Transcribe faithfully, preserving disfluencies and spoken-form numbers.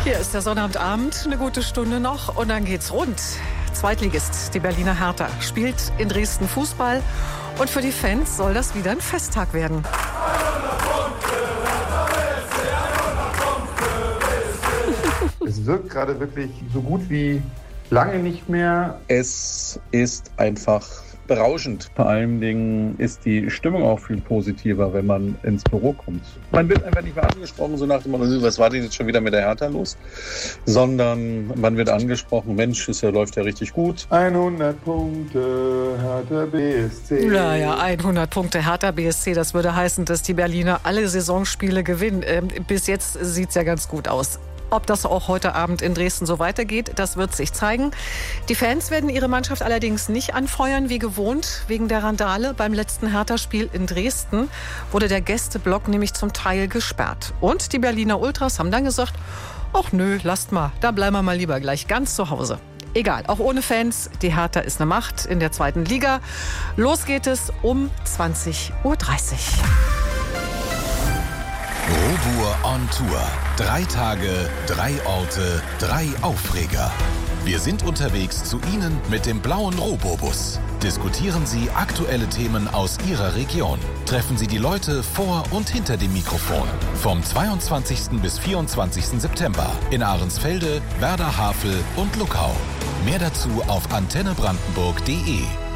Hier ist der Sonnabendabend, eine gute Stunde noch und dann geht's rund. Zweitligist, die Berliner Hertha, spielt in Dresden Fußball und für die Fans soll das wieder ein Festtag werden. Es wirkt gerade wirklich so gut wie lange nicht mehr. Es ist einfach berauschend. Vor allen Dingen ist die Stimmung auch viel positiver, wenn man ins Büro kommt. Man wird einfach nicht mehr angesprochen, so nach dem Motto, was war denn jetzt schon wieder mit der Hertha los? Sondern man wird angesprochen, Mensch, es läuft ja richtig gut. hundert Punkte Hertha B S C. Naja, hundert Punkte Hertha B S C, das würde heißen, dass die Berliner alle Saisonspiele gewinnen. Ähm, bis jetzt sieht es ja ganz gut aus. Ob das auch heute Abend in Dresden so weitergeht, das wird sich zeigen. Die Fans werden ihre Mannschaft allerdings nicht anfeuern wie gewohnt. Wegen der Randale beim letzten Hertha-Spiel in Dresden wurde der Gästeblock nämlich zum Teil gesperrt. Und die Berliner Ultras haben dann gesagt, ach nö, lasst mal, da bleiben wir mal lieber gleich ganz zu Hause. Egal, auch ohne Fans, die Hertha ist eine Macht in der zweiten Liga. Los geht es um zwanzig Uhr dreißig. Robur on Tour. Drei Tage, drei Orte, drei Aufreger. Wir sind unterwegs zu Ihnen mit dem blauen Robobus. Diskutieren Sie aktuelle Themen aus Ihrer Region. Treffen Sie die Leute vor und hinter dem Mikrofon. Vom zweiundzwanzigsten bis vierundzwanzigsten September in Ahrensfelde, Werder Havel und Luckau. Mehr dazu auf antenne brandenburg punkt de.